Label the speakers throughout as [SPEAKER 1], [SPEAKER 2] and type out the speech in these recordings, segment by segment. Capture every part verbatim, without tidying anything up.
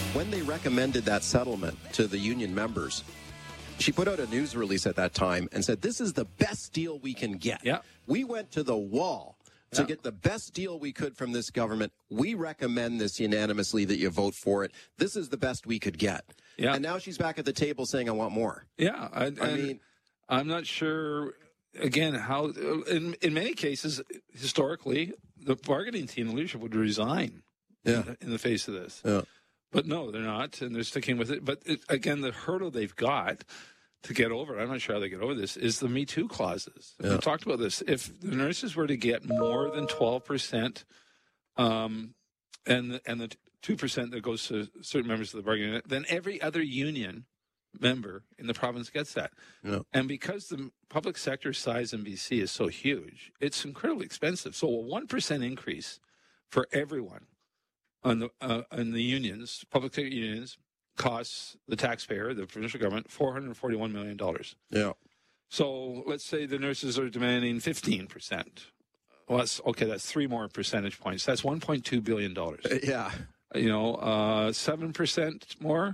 [SPEAKER 1] when they recommended that settlement to the union members, she put out a news release at that time and said, this is the best deal we can get.
[SPEAKER 2] Yeah.
[SPEAKER 1] We went to the wall to
[SPEAKER 2] yeah.
[SPEAKER 1] get the best deal we could from this government. We recommend this unanimously that you vote for it. This is the best we could get.
[SPEAKER 2] Yeah.
[SPEAKER 1] And now she's back at the table saying, I want more.
[SPEAKER 2] Yeah. I,
[SPEAKER 1] I mean,
[SPEAKER 2] I'm not sure, again, how, in, in many cases, historically, the bargaining team, the leadership would resign
[SPEAKER 1] yeah.
[SPEAKER 2] in, in the face of this.
[SPEAKER 1] Yeah.
[SPEAKER 2] But no, they're not, and they're sticking with it. But it, again, the hurdle they've got to get over, I'm not sure how they get over this, is the Me Too clauses.
[SPEAKER 1] Yeah.
[SPEAKER 2] We talked about this. If the nurses were to get more than twelve percent, um, and the, and the two percent that goes to certain members of the bargaining unit, then every other union member in the province gets that.
[SPEAKER 1] Yeah.
[SPEAKER 2] And because the public sector size in B C is so huge, it's incredibly expensive. So a one percent increase for everyone on the uh, on the unions, public sector unions, costs the taxpayer, the provincial government, four hundred forty-one million dollars.
[SPEAKER 1] Yeah.
[SPEAKER 2] So let's say the nurses are demanding fifteen percent. Well, that's, okay, that's three more percentage points. That's one point two billion dollars.
[SPEAKER 1] Yeah.
[SPEAKER 2] You know, uh, seven percent more,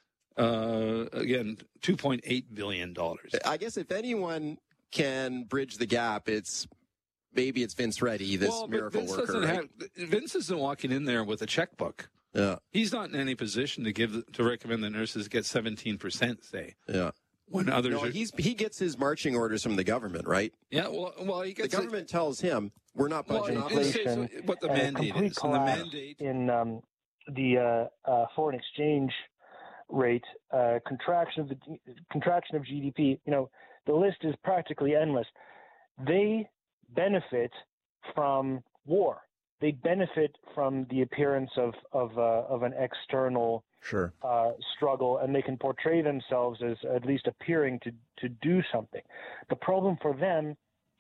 [SPEAKER 2] uh, again, two point eight billion dollars.
[SPEAKER 1] I guess if anyone can bridge the gap, it's maybe it's Vince Reddy, this
[SPEAKER 2] well,
[SPEAKER 1] miracle
[SPEAKER 2] Vince
[SPEAKER 1] worker.
[SPEAKER 2] Doesn't
[SPEAKER 1] right?
[SPEAKER 2] have, Vince isn't walking in there with a checkbook.
[SPEAKER 1] Yeah.
[SPEAKER 2] He's not in any position to give to recommend the nurses get seventeen percent, say.
[SPEAKER 1] Yeah.
[SPEAKER 2] When others
[SPEAKER 1] no,
[SPEAKER 2] are,
[SPEAKER 1] he's he gets his marching orders from the government, right?
[SPEAKER 2] Yeah, well, well, he
[SPEAKER 1] the
[SPEAKER 2] gets
[SPEAKER 1] government it, tells him we're not budging
[SPEAKER 2] well,
[SPEAKER 1] off
[SPEAKER 2] inflation, what the mandate is. And the mandate
[SPEAKER 3] in um, the uh, uh, foreign exchange rate, uh, contraction of the contraction of G D P. You know, the list is practically endless. They benefit from war. They benefit from the appearance of of, uh, of an external
[SPEAKER 1] sure.
[SPEAKER 3] uh, struggle, and they can portray themselves as at least appearing to, to do something. The problem for them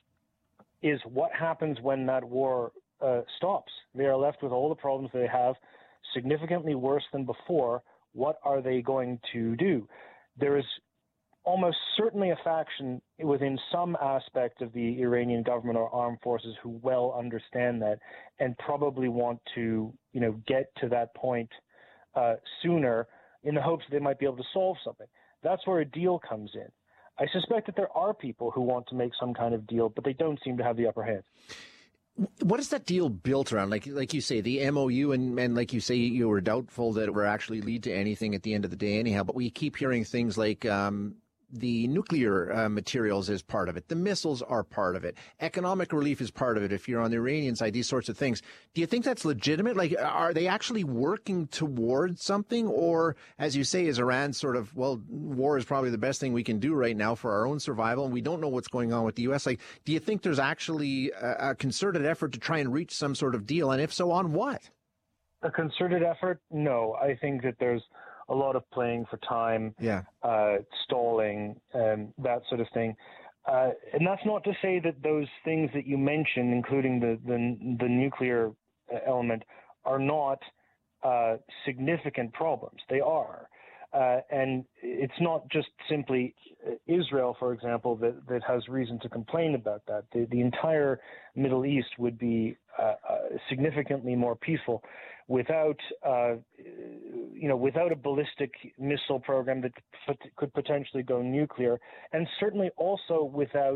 [SPEAKER 3] is what happens when that war uh, stops. They are left with all the problems they have, significantly worse than before. What are they going to do? There is almost certainly a faction within some aspect of the Iranian government or armed forces who well understand that and probably want to, you know, get to that point uh, sooner in the hopes that they might be able to solve something. That's where a deal comes in. I suspect that there are people who want to make some kind of deal, but they don't seem to have the upper hand.
[SPEAKER 4] What is that deal built around? Like, like you say, the M O U, and, and like you say, you were doubtful that it would actually lead to anything at the end of the day anyhow, but we keep hearing things like um, the nuclear uh, materials is part of it. The missiles are part of it. Economic relief is part of it if you're on the Iranian side, these sorts of things. Do you think that's legitimate? Like, are they actually working towards something? Or, as you say, is Iran sort of, well, war is probably the best thing we can do right now for our own survival, and we don't know what's going on with the U S? Like, do you think there's actually a, a concerted effort to try and reach some sort of deal? And if so, on what?
[SPEAKER 3] A concerted effort? No. I think that there's a lot of playing for time,
[SPEAKER 4] yeah,
[SPEAKER 3] uh, stalling, um, that sort of thing. Uh, and that's not to say that those things that you mentioned, including the, the, the nuclear element, are not uh, significant problems. They are. Uh, and it's not just simply Israel, for example, that, that has reason to complain about that. The, the entire Middle East would be uh, uh, significantly more peaceful without, uh, you know, without a ballistic missile program that could potentially go nuclear, and certainly also without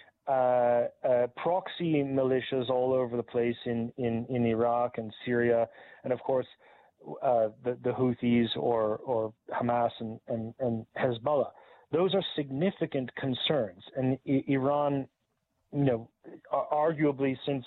[SPEAKER 3] uh, uh, proxy militias all over the place in, in, in Iraq and Syria, and of course uh, the, the Houthis or, or Hamas and, and, and Hezbollah. Those are significant concerns, and I- Iran, you know, arguably since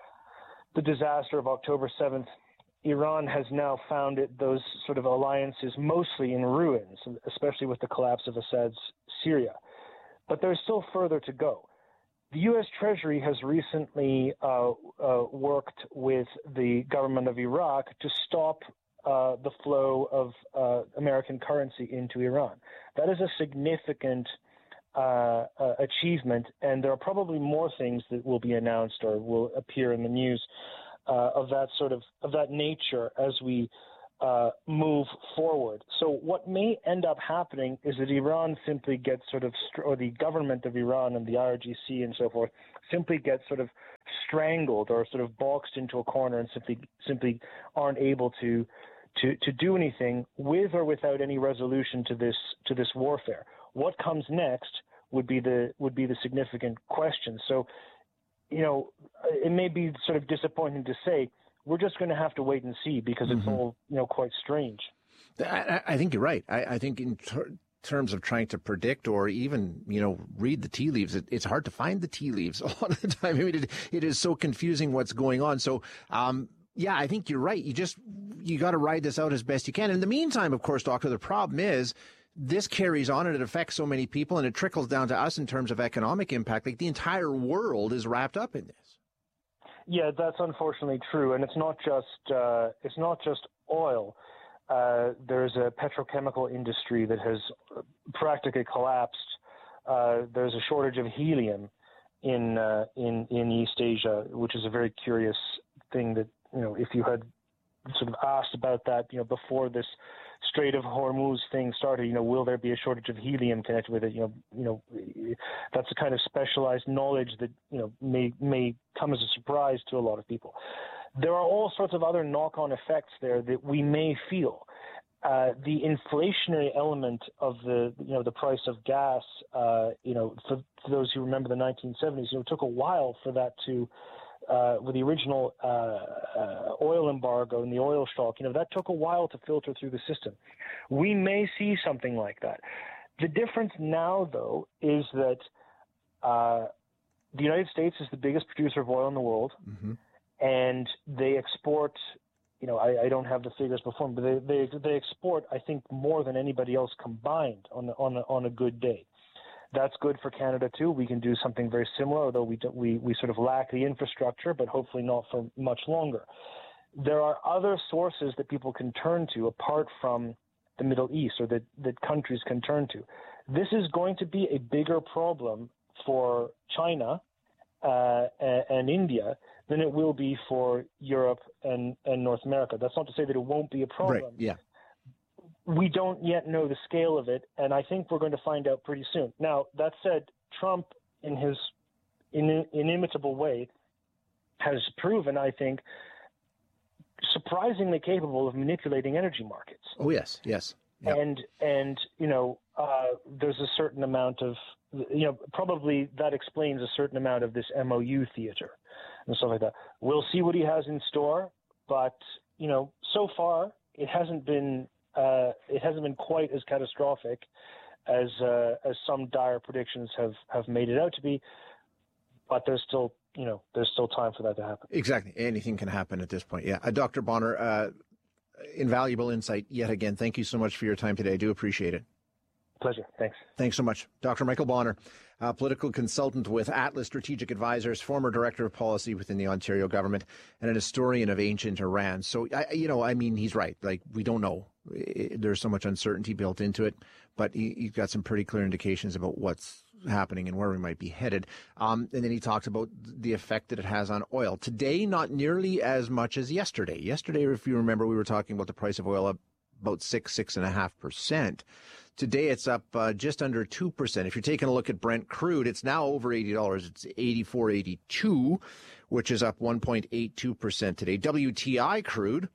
[SPEAKER 3] the disaster of October seventh, Iran has now found it, those sort of alliances mostly in ruins, especially with the collapse of Assad's Syria. But there's still further to go. The U S Treasury has recently uh, uh, worked with the government of Iraq to stop uh, the flow of uh, American currency into Iran. That is a significant uh, uh, achievement, and there are probably more things that will be announced or will appear in the news Uh, of that sort of of that nature as we uh, move forward. So what may end up happening is that Iran simply gets sort of, or the government of Iran and the I R G C and so forth simply gets sort of strangled or sort of boxed into a corner and simply simply aren't able to to, to do anything with or without any resolution to this to this warfare. What comes next would be the would be the significant question. So, you know, it may be sort of disappointing to say, we're just going to have to wait and see because it's mm-hmm. all, you know, quite strange.
[SPEAKER 4] I, I think you're right. I, I think in ter- terms of trying to predict or even, you know, read the tea leaves, it, it's hard to find the tea leaves a lot of the time. I mean, it, it is so confusing what's going on. So, um, yeah, I think you're right. You just, you got to ride this out as best you can. In the meantime, of course, Doctor, the problem is this carries on and it affects so many people and it trickles down to us in terms of economic impact. Like the entire world is wrapped up in this.
[SPEAKER 3] Yeah, that's unfortunately true. And it's not just, uh, it's not just oil. Uh, there's a petrochemical industry that has practically collapsed. Uh, there's a shortage of helium in, uh, in, in East Asia, which is a very curious thing that, you know, if you had sort of asked about that, you know, before this Strait of Hormuz thing started, you know, will there be a shortage of helium connected with it? You know, you know, that's a kind of specialized knowledge that, you know, may may come as a surprise to a lot of people. There are all sorts of other knock-on effects there that we may feel. Uh, the inflationary element of the, you know, the price of gas, uh, you know, for, for those who remember the nineteen seventies, you know, it took a while for that to, uh, with the original uh, uh, oil embargo and the oil shock, you know, that took a while to filter through the system. We may see something like that. The difference now, though, is that uh, the United States is the biggest producer of oil in the world. Mm-hmm. And they export, you know, I, I don't have the figures before, but they, they they export, I think, more than anybody else combined on on a, on a good day. That's good for Canada too. We can do something very similar, although we don't, we we sort of lack the infrastructure, but hopefully not for much longer. There are other sources that people can turn to apart from the Middle East, or that that countries can turn to. This is going to be a bigger problem for China uh, and, and India than it will be for Europe and, and North America. That's not to say that it won't be a problem.
[SPEAKER 4] Right, yeah.
[SPEAKER 3] We don't yet know the scale of it, and I think we're going to find out pretty soon. Now, that said, Trump, in his in, inimitable way, has proven, I think, surprisingly capable of manipulating energy markets.
[SPEAKER 4] Oh, yes, yes. Yep.
[SPEAKER 3] And, and you know, uh, there's a certain amount of, you know, probably that explains a certain amount of this M O U theater and stuff like that. We'll see what he has in store, but, you know, so far it hasn't been uh, it hasn't been quite as catastrophic as uh, as some dire predictions have, have made it out to be. But there's still, you know, there's still time for that to happen.
[SPEAKER 4] Exactly. Anything can happen at this point. Yeah. Uh, Doctor Bonner, uh, invaluable insight yet again. Thank you so much for your time today. I do appreciate it.
[SPEAKER 3] Pleasure. Thanks.
[SPEAKER 4] Thanks so much. Doctor Michael Bonner, a political consultant with Atlas Strategic Advisors, former director of policy within the Ontario government, and an historian of ancient Iran. So, I, you know, I mean, he's right. Like, we don't know. There's so much uncertainty built into it, but he, he's got some pretty clear indications about what's happening and where we might be headed. Um, and then he talks about the effect that it has on oil. Today, not nearly as much as yesterday. Yesterday, if you remember, we were talking about the price of oil up about six, six and a half percent. Today, it's up uh, just under two percent. If you're taking a look at Brent crude, it's now over eighty dollars. It's eighty-four eighty-two, which is up one point eight two percent today. W T I crude,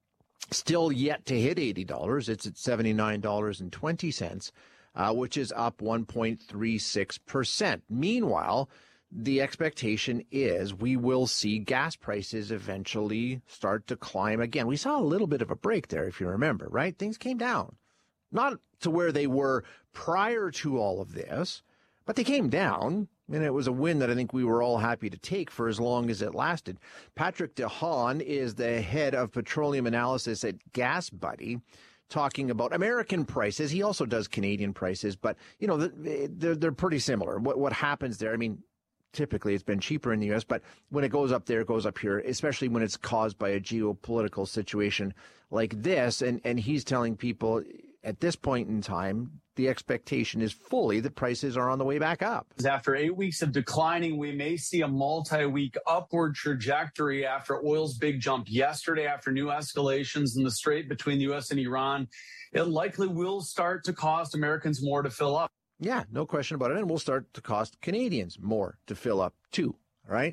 [SPEAKER 4] still yet to hit eighty dollars. It's at seventy-nine dollars and twenty cents, uh, which is up one point three six percent. Meanwhile, the expectation is we will see gas prices eventually start to climb again. We saw a little bit of a break there, if you remember, right? Things came down. Not to where they were prior to all of this, but they came down, and it was a win that I think we were all happy to take for as long as it lasted. Patrick DeHaan is the head of petroleum analysis at GasBuddy, talking about American prices. He also does Canadian prices, but, you know, they're, they're pretty similar. What, what happens there, I mean, typically it's been cheaper in the U S, but when it goes up there, it goes up here, especially when it's caused by a geopolitical situation like this. And, and he's telling people at this point in time, the expectation is fully that prices are on the way back up.
[SPEAKER 5] After eight weeks of declining, we may see a multi-week upward trajectory after oil's big jump yesterday, after new escalations in the strait between the U S and Iran. It likely will start to cost Americans more to fill up.
[SPEAKER 4] Yeah, no question about it. And will start to cost Canadians more to fill up too, all right?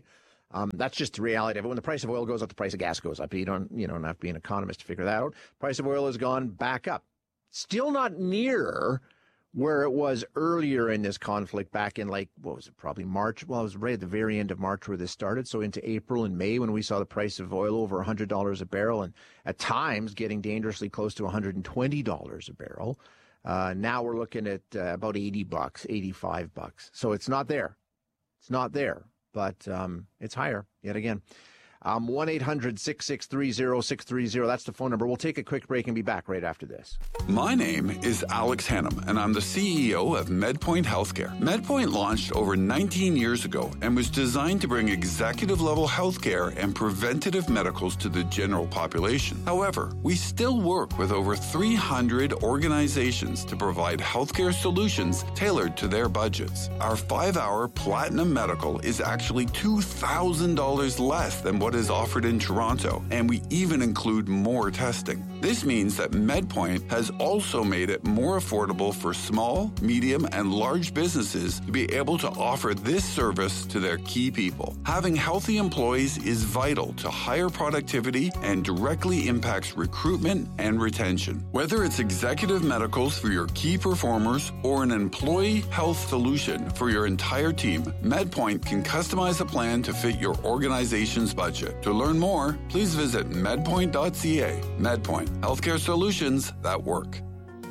[SPEAKER 4] Um, that's just the reality of it. When the price of oil goes up, the price of gas goes up. You don't, you don't have to be an economist to figure that out. Price of oil has gone back up. Still not near where it was earlier in this conflict back in, like, what was it, probably March? Well, it was right at the very end of March where this started. So into April and May when we saw the price of oil over one hundred dollars a barrel and at times getting dangerously close to one hundred twenty dollars a barrel. Uh, now we're looking at uh, about eighty bucks, eighty-five bucks. So it's not there. It's not there, but um, it's higher yet again. Um, one eight hundred six six three zero six three zero. That's the phone number. We'll take a quick break and be back right after this.
[SPEAKER 6] My name is Alex Hannum, and I'm the C E O of MedPoint Healthcare. MedPoint launched over nineteen years ago and was designed to bring executive-level healthcare and preventative medicals to the general population. However, we still work with over three hundred organizations to provide healthcare solutions tailored to their budgets. Our five-hour Platinum Medical is actually two thousand dollars less than what is offered in Toronto, and we even include more testing. This means that MedPoint has also made it more affordable for small, medium, and large businesses to be able to offer this service to their key people. Having healthy employees is vital to higher productivity and directly impacts recruitment and retention. Whether it's executive medicals for your key performers or an employee health solution for your entire team, MedPoint can customize a plan to fit your organization's budget. To learn more, please visit medpoint dot c a. MedPoint, healthcare solutions that work.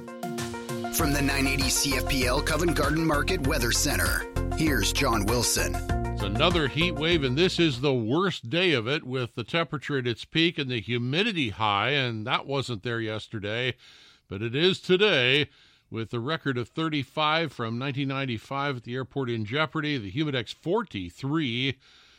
[SPEAKER 7] From the nine eighty C F P L Covent Garden Market Weather Center, here's John Wilson.
[SPEAKER 8] It's another heat wave, and this is the worst day of it with the temperature at its peak and the humidity high, and that wasn't there yesterday, but it is today with the record of thirty-five from nineteen ninety-five at the airport in jeopardy, the Humidex forty-three,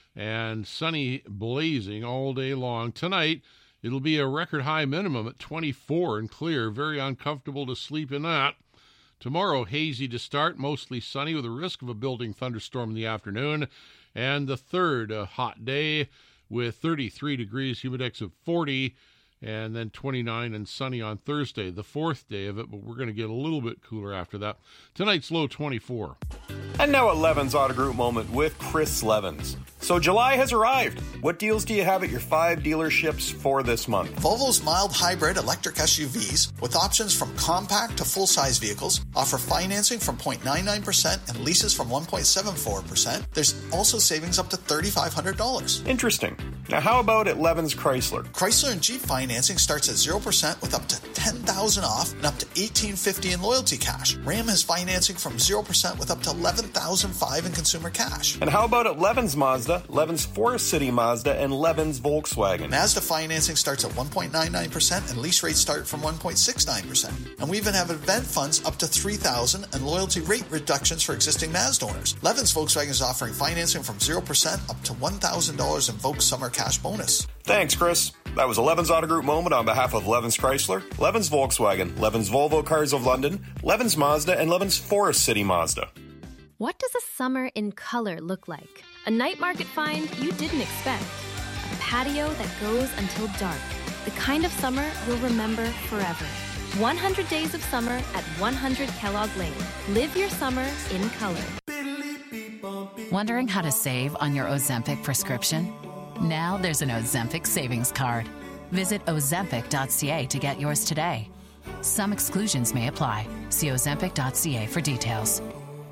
[SPEAKER 8] and sunny blazing all day long. Tonight, it'll be a record high minimum at twenty-four and clear. Very uncomfortable to sleep in that. Tomorrow, hazy to start, mostly sunny with a risk of a building thunderstorm in the afternoon. And the third, a hot day with thirty-three degrees, Humidex of forty, and then twenty-nine and sunny on Thursday, the fourth day of it, but we're going to get a little bit cooler after that. Tonight's low twenty-four.
[SPEAKER 9] And now a Levens Auto Group moment with Chris Levens. So July has arrived. What deals do you have at your five dealerships for this month?
[SPEAKER 10] Volvo's mild hybrid electric S U Vs with options from compact to full-size vehicles offer financing from zero point nine nine percent and leases from one point seven four percent. There's also savings up to three thousand five hundred dollars.
[SPEAKER 9] Interesting. Now how about at Levens Chrysler?
[SPEAKER 10] Chrysler and Jeep financing starts at zero percent with up to ten thousand dollars off and up to eighteen fifty in loyalty cash. Ram has financing from zero percent with up to eleven thousand five hundred in consumer cash.
[SPEAKER 9] And how about at Levens Mazda, Levens Forest City Mazda, and Levens Volkswagen?
[SPEAKER 10] Mazda financing starts at one point nine nine percent and lease rates start from one point six nine percent. And we even have event funds up to three thousand dollars and loyalty rate reductions for existing Mazda owners. Levens Volkswagen is offering financing from zero percent up to one thousand dollars in Volks Summer Cash Bonus.
[SPEAKER 9] Thanks, Chris. That was a Levens Auto Group moment on behalf of Levens Chrysler, Levens Volkswagen, Levens Volvo Cars of London, Levens Mazda, and Levens Forest City Mazda.
[SPEAKER 11] What does a summer in color look like? A night market find you didn't expect. A patio that goes until dark. The kind of summer you'll remember forever. one hundred days of summer at one hundred Kellogg Lane. Live your summer in color.
[SPEAKER 12] Wondering how to save on your Ozempic prescription? Now there's an Ozempic savings card. Visit ozempic dot c a to get yours today. Some exclusions may apply. See ozempic dot c a for details.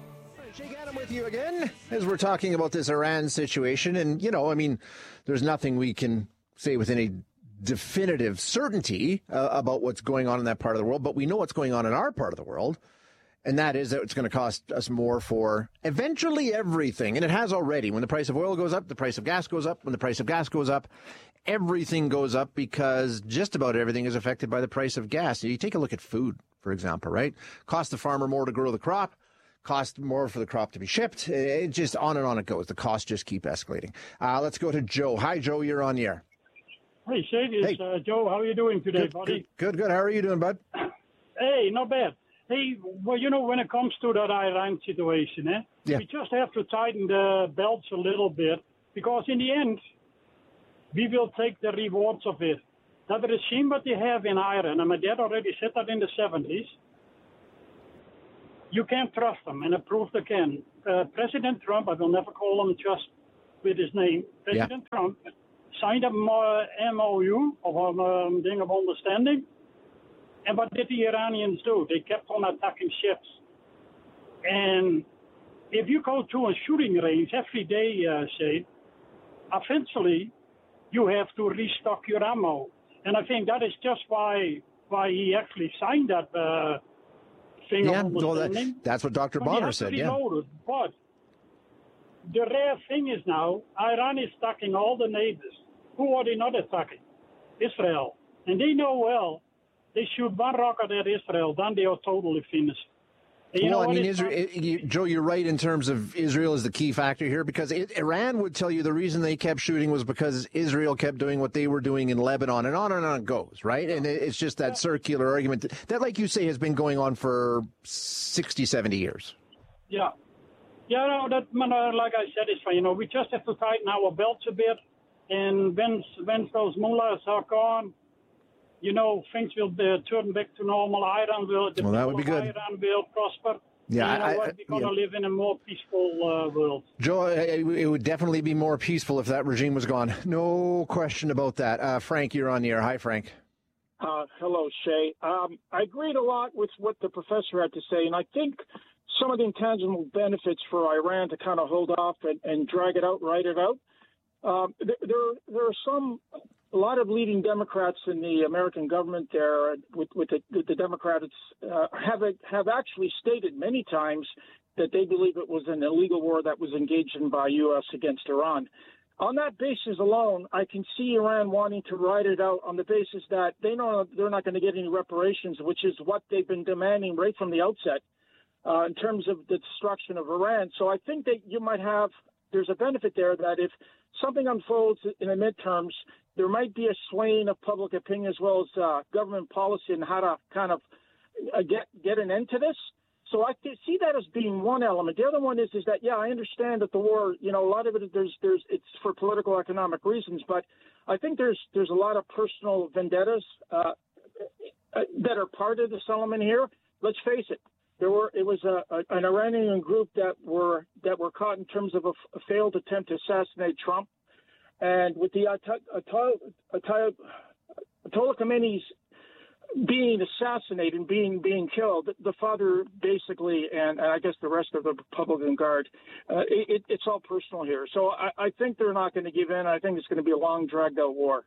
[SPEAKER 4] With you again as we're talking about this Iran situation. And, you know, I mean, there's nothing we can say with any definitive certainty uh, about what's going on in that part of the world, but we know what's going on in our part of the world. And that is that it's going to cost us more for eventually everything. And it has already. When the price of oil goes up, the price of gas goes up. When the price of gas goes up, everything goes up because just about everything is affected by the price of gas. You take a look at food, for example, right? Cost the farmer more to grow the crop. Cost more for the crop to be shipped. It just on and on it goes. The costs just keep escalating. Uh, let's go to Joe. Hi, Joe. You're on the air.
[SPEAKER 13] Hey, Shane. It's
[SPEAKER 4] hey.
[SPEAKER 13] uh, Joe. How are you doing today,
[SPEAKER 4] good,
[SPEAKER 13] buddy?
[SPEAKER 4] Good, good, good. How are you doing, bud?
[SPEAKER 13] Hey, not bad. Hey, well, you know, when it comes to that Iran situation, eh,
[SPEAKER 4] yeah.
[SPEAKER 13] we just have to tighten the belts a little bit because in the end, we will take the rewards of it. That regime that they have in Iran, and my dad already said that in the seventies, you can't trust them, and I proved again. Uh, President Trump, I will never call him just with his name. President yeah. Trump signed a M O U, of a um, thing of understanding. And what did the Iranians do? They kept on attacking ships. And if you go to a shooting range every day, uh, say, eventually you have to restock your ammo. And I think that is just why why he actually signed that uh, thing
[SPEAKER 4] yeah,
[SPEAKER 13] of understanding.
[SPEAKER 4] Well, that, that's what Doctor Bonner said, yeah.
[SPEAKER 13] It. But the rare thing is now, Iran is attacking all the neighbors. Who are they not attacking? Israel. And they know well, they shoot one rocket at Israel, then they are totally finished. And you
[SPEAKER 4] well,
[SPEAKER 13] know
[SPEAKER 4] I mean, Israel, it, you, Joe, you're right in terms of Israel is the key factor here, because it, Iran would tell you the reason they kept shooting was because Israel kept doing what they were doing in Lebanon, and on and on it goes, right? And it, it's just that circular argument that, that, like you say, has been going on for sixty, seventy years.
[SPEAKER 13] Yeah. Yeah, no, that, uh, like I said, is fine. You know, we just have to tighten our belts a bit, and once, once those mullahs are gone, you know, things will uh, turn back to normal. Iran will, the
[SPEAKER 4] well, that would be good.
[SPEAKER 13] Iran will prosper.
[SPEAKER 4] Yeah,
[SPEAKER 13] you know
[SPEAKER 4] I,
[SPEAKER 13] what?
[SPEAKER 4] I,
[SPEAKER 13] We're going to
[SPEAKER 4] yeah.
[SPEAKER 13] live in a more peaceful uh, world.
[SPEAKER 4] Joe, it, it would definitely be more peaceful if that regime was gone. No question about that. Uh, Frank, you're on the air. Hi, Frank.
[SPEAKER 14] Uh, hello, Shay. Um, I agreed a lot with what the professor had to say, and I think some of the intangible benefits for Iran to kind of hold off and, and drag it out, ride it out. Um, there, there, there are some, a lot of leading Democrats in the American government there, with, with, the, with the Democrats, uh, have have actually stated many times that they believe it was an illegal war that was engaged in by U S against Iran. On that basis alone, I can see Iran wanting to ride it out on the basis that they know they're not going to get any reparations, which is what they've been demanding right from the outset uh, in terms of the destruction of Iran. So I think that you might have, there's a benefit there that if something unfolds in the midterms, there might be a swaying of public opinion as well as uh, government policy and how to kind of uh, get get an end to this. So I see that as being one element. The other one is is that, yeah, I understand that the war, you know, a lot of it there's there's it's for political economic reasons, but I think there's there's a lot of personal vendettas uh, that are part of this element here. Let's face it. There were it was a, a, an Iranian group that were that were caught in terms of a, a failed attempt to assassinate Trump, and with the Ayatollah Khamenei's being assassinated and being being killed, the father basically, and, and I guess the rest of the Republican Guard, uh, it, it's all personal here. So I, I think they're not going to give in. I think it's going to be a long, dragged-out war.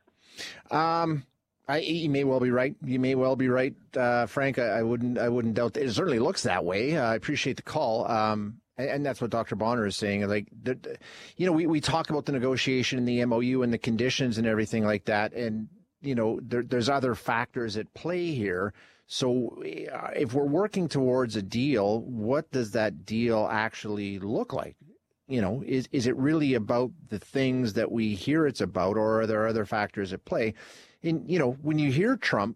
[SPEAKER 4] Um, I, you may well be right. You may well be right, uh, Frank. I, I wouldn't. I wouldn't doubt that. It certainly looks that way. Uh, I appreciate the call. Um, and, and that's what Doctor Bonner is saying. Like, the, the, you know, we we talk about the negotiation and the M O U and the conditions and everything like that, and you know, there, there's other factors at play here. So if we're working towards a deal, what does that deal actually look like? You know, is is it really about the things that we hear it's about, or are there other factors at play? And, you know, when you hear Trump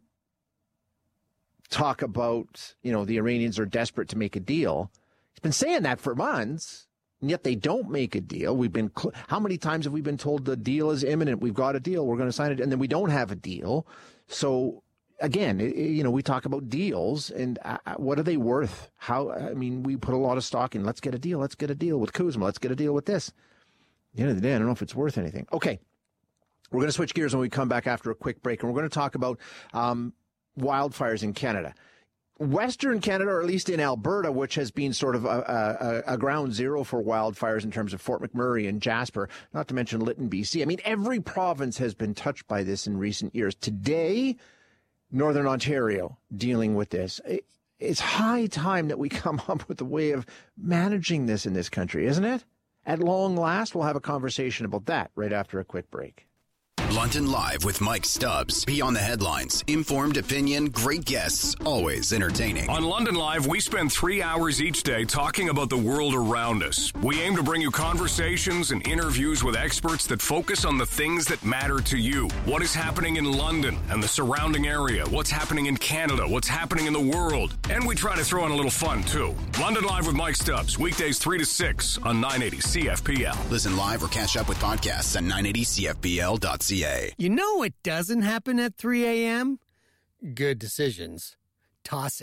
[SPEAKER 4] talk about, you know, the Iranians are desperate to make a deal, he's been saying that for months. And yet they don't make a deal. We've been, how many times have we been told the deal is imminent? We've got a deal. We're going to sign it. And then we don't have a deal. So again, it, you know, we talk about deals and uh, what are they worth? How, I mean, we put a lot of stock in. Let's get a deal. Let's get a deal with Kuzma. Let's get a deal with this. At the end of the day, I don't know if it's worth anything. Okay. We're going to switch gears when we come back after a quick break. And we're going to talk about um, wildfires in Canada. Western Canada, or at least in Alberta, which has been sort of a, a, a ground zero for wildfires in terms of Fort McMurray and Jasper, not to mention Lytton, B C. I mean, every province has been touched by this in recent years. Today, Northern Ontario dealing with this. It, it's high time that we come up with a way of managing this in this country, isn't it? At long last, we'll have a conversation about that right after a quick break.
[SPEAKER 7] London Live with Mike Stubbs. Beyond the headlines, informed opinion, great guests, always entertaining.
[SPEAKER 15] On London Live, we spend three hours each day talking about the world around us. We aim to bring you conversations and interviews with experts that focus on the things that matter to you. What is happening in London and the surrounding area? What's happening in Canada? What's happening in the world? And we try to throw in a little fun, too. London Live with Mike Stubbs, weekdays three to six on nine eighty C F P L.
[SPEAKER 7] Listen live or catch up with podcasts at nine eighty C F P L dot C A.
[SPEAKER 16] You know what doesn't happen at three a.m.? Good decisions. Tossing,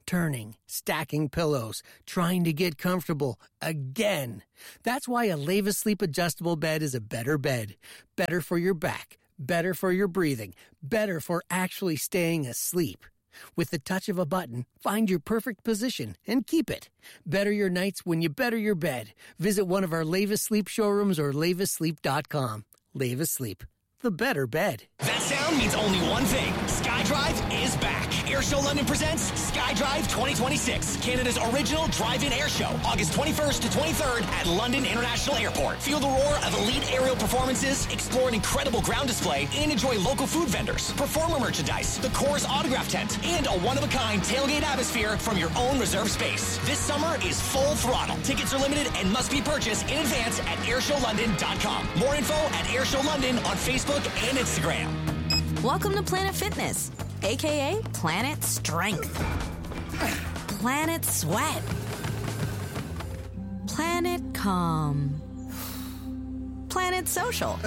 [SPEAKER 16] turning, stacking pillows, trying to get comfortable again. That's why a Leva Sleep adjustable bed is a better bed. Better for your back, better for your breathing, better for actually staying asleep. With the touch of a button, find your perfect position and keep it. Better your nights when you better your bed. Visit one of our Leva Sleep showrooms or leva sleep dot com. Leva Sleep, the better bed.
[SPEAKER 17] That sound means only one thing. SkyDrive is back. Airshow London presents SkyDrive twenty twenty-six, Canada's original drive-in air show, August twenty-first to twenty-third at London International Airport. Feel the roar of elite aerial performances, explore an incredible ground display, and enjoy local food vendors, performer merchandise, the Coors autograph tent, and a one-of-a-kind tailgate atmosphere from your own reserved space. This summer is full throttle. Tickets are limited and must be purchased in advance at airshow london dot com. More info at Airshow London on Facebook and Instagram.
[SPEAKER 18] Welcome to Planet Fitness, a k a. Planet Strength, Planet Sweat, Planet Calm, Planet Social,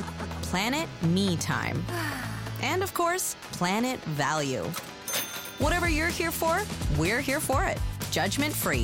[SPEAKER 18] Planet Me Time, and of course, Planet Value. Whatever you're here for, we're here for it. Judgment free.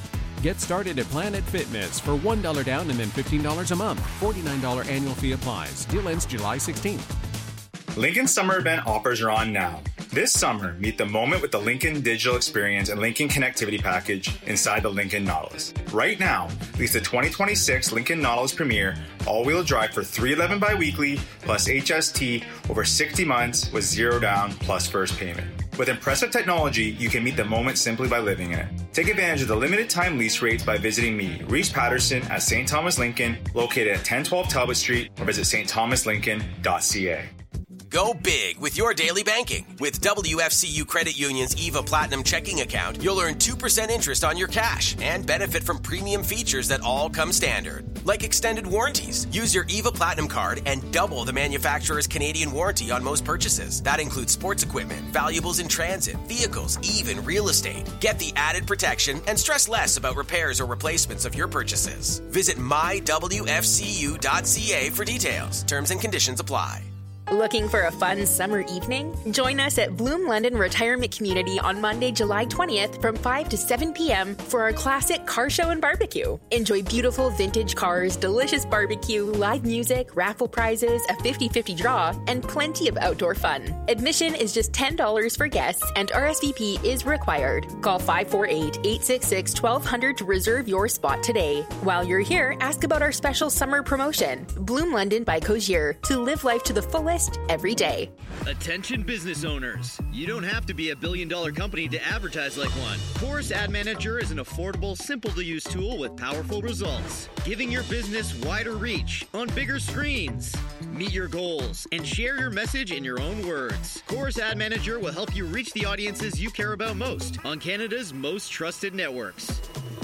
[SPEAKER 19] Get started at Planet Fitness for one dollar down and then fifteen dollars a month. forty-nine dollars annual fee applies. Deal ends July sixteenth.
[SPEAKER 20] Lincoln Summer Event offers are on now. This summer, meet the moment with the Lincoln Digital Experience and Lincoln Connectivity Package inside the Lincoln Nautilus. Right now, lease the twenty twenty-six Lincoln Nautilus Premier all-wheel drive for three hundred eleven dollars biweekly plus H S T over sixty months with zero down plus first payment. With impressive technology, you can meet the moment simply by living in it. Take advantage of the limited time lease rates by visiting me, Reese Patterson, at Saint Thomas Lincoln, located at ten twelve Talbot Street, or visit st thomas lincoln dot c a.
[SPEAKER 21] Go big with your daily banking. With W F C U Credit Union's EVA Platinum checking account, you'll earn two percent interest on your cash and benefit from premium features that all come standard. Like extended warranties. Use your EVA Platinum card and double the manufacturer's Canadian warranty on most purchases. That includes sports equipment, valuables in transit, vehicles, even real estate. Get the added protection and stress less about repairs or replacements of your purchases. Visit my w f c u dot c a for details. Terms and conditions apply.
[SPEAKER 22] Looking for a fun summer evening? Join us at Bloom London Retirement Community on Monday, July twentieth from five to seven p.m. for our classic car show and barbecue. Enjoy beautiful vintage cars, delicious barbecue, live music, raffle prizes, a fifty-fifty draw, and plenty of outdoor fun. Admission is just ten dollars for guests and R S V P is required. Call five four eight, eight six six, one two zero zero to reserve your spot today. While you're here, ask about our special summer promotion. Bloom London by Cozier, to live life to the fullest every day.
[SPEAKER 23] Attention business owners. You don't have to be a billion dollar company to advertise like one. Chorus Ad Manager is an affordable, simple to use tool with powerful results, giving your business wider reach on bigger screens. Meet your goals and share your message in your own words. Chorus Ad Manager will help you reach the audiences you care about most on Canada's most trusted networks.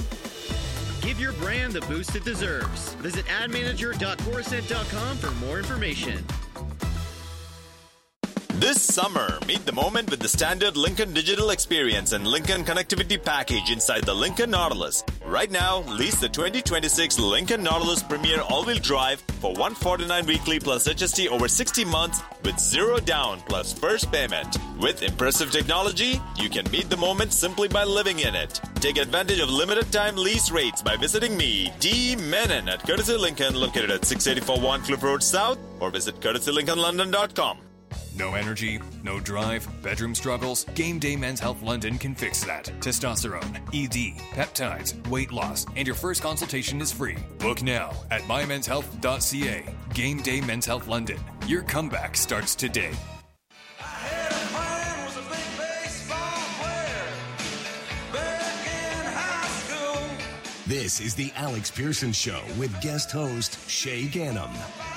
[SPEAKER 23] Give your brand the boost it deserves. Visit ad manager dot chorusnet dot com for more information.
[SPEAKER 24] This summer, meet the moment with the standard Lincoln Digital Experience and Lincoln Connectivity Package inside the Lincoln Nautilus. Right now, lease the twenty twenty-six Lincoln Nautilus Premier all-wheel drive for one hundred forty-nine dollars weekly plus H S T over sixty months with zero down plus first payment. With impressive technology, you can meet the moment simply by living in it. Take advantage of limited time lease rates by visiting me, D. Menon, at Courtesy Lincoln, located at six eighty-four One Cliff Road South, or visit courtesy lincoln london dot com.
[SPEAKER 15] No energy, no drive, bedroom struggles? Game Day Men's Health London can fix that. Testosterone, E D, peptides, weight loss, and your first consultation is free. Book now at my mens health dot c a. Game Day Men's Health London. Your comeback starts today.
[SPEAKER 25] This is the Alex Pearson Show with guest host Shay Ganem.